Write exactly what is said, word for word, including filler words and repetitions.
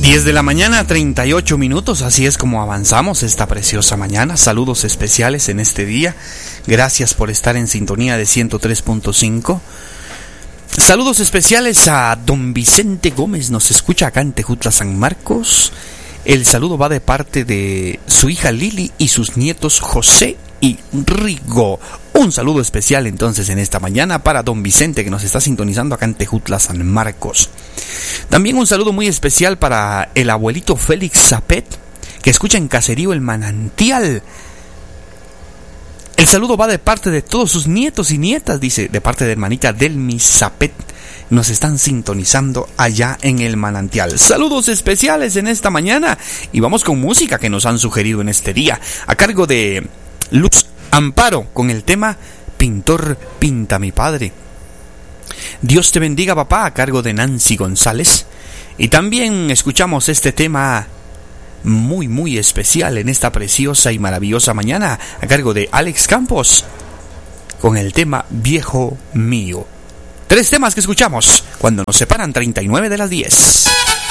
diez de la mañana, treinta y ocho minutos, así es como avanzamos esta preciosa mañana. Saludos especiales en este día. Gracias por estar en sintonía de ciento tres punto cinco. Saludos especiales a don Vicente Gómez, nos escucha acá en Tejutla, San Marcos. El saludo va de parte de su hija Lili y sus nietos José y Rigo. Un saludo especial entonces en esta mañana para don Vicente, que nos está sintonizando acá en Tejutla, San Marcos. También un saludo muy especial para el abuelito Félix Zapet, que escucha en Caserío El Manantial. El saludo va de parte de todos sus nietos y nietas, dice, de parte de hermanita Delmi Zapet. Nos están sintonizando allá en El Manantial. Saludos especiales en esta mañana. Y vamos con música que nos han sugerido en este día, a cargo de Luz Amparo, con el tema Pintor pinta mi padre. Dios te bendiga, papá, a cargo de Nancy González. Y también escuchamos este tema muy muy especial en esta preciosa y maravillosa mañana, a cargo de Alex Campos, con el tema Viejo Mío. Tres temas que escuchamos cuando nos separan treinta y nueve de las diez.